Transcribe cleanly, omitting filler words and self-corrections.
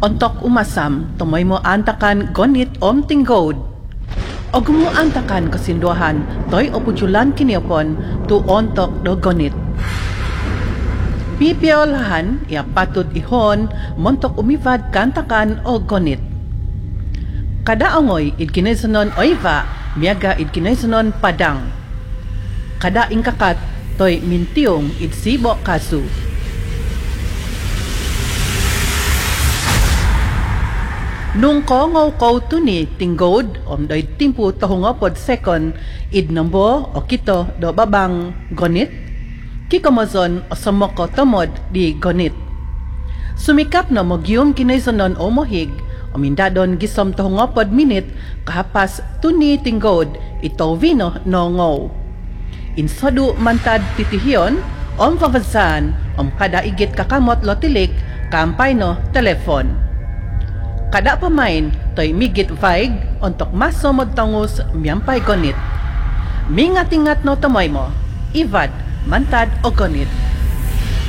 Ontok umasam, tumoy mo antakan gonit om tinggod. O gumu antakan kasinduhan, toy opujulan kiniopon, tu ontok do gonit. Pipiolahan, iya patut ihon, montok umivad kantakan o gonit. Kada angoy, id kinaisanon oiva, miyaga id kinaisanon padang. Kada ingkakat, toy mintiyong id sibo kasu. Nung kongaw ko tuni tinggod doy timpu tahungapod second id nambo o kito do babang gonit kikamazon o samoko tamod di gonit. Sumikap na magyum kinaisanon o mohig o mindadon gisom tahungapod minit kahapas tuni tinggod ito vino no ngaw. Insadu mantad titihiyon pavasan kada igit kakamot lotilik kampay no telefon. Kada pamain, to'y migit vaig, ontok masomod tangus, miyampay gonit. Mingat-ingat no tamoy mo, ivad, mantad o gonit.